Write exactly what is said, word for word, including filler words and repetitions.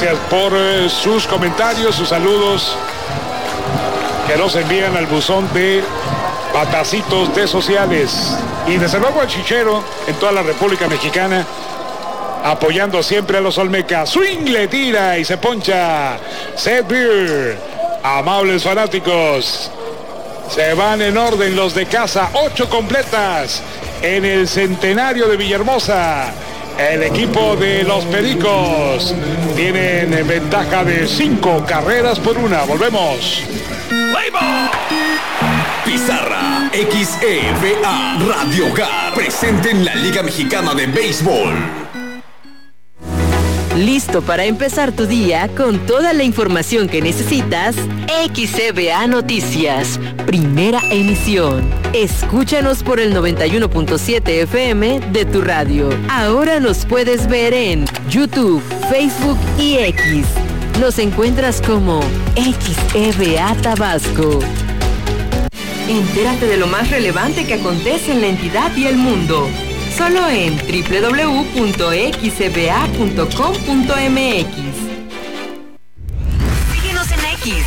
gracias por eh, sus comentarios, sus saludos que nos envían al buzón de Patacitos de Sociales. Y desde luego al Chichero en toda la República Mexicana, apoyando siempre a los Olmecas. Swing le tira y se poncha. Set Beer. Amables fanáticos, se van en orden los de casa. Ocho completas en el centenario de Villahermosa. El equipo de los Pericos tienen ventaja de cinco carreras por una. Volvemos. Pizarra, X E V A, Radio Hogar, presente en la Liga Mexicana de Béisbol. ¿Listo para empezar tu día con toda la información que necesitas? X E V A Noticias, primera emisión. Escúchanos por el noventa y uno punto siete F M de tu radio. Ahora nos puedes ver en YouTube, Facebook y X. Nos encuentras como X E V A Tabasco. Entérate de lo más relevante que acontece en la entidad y el mundo. Solo en doble u doble u doble u punto x e v a punto com punto m x.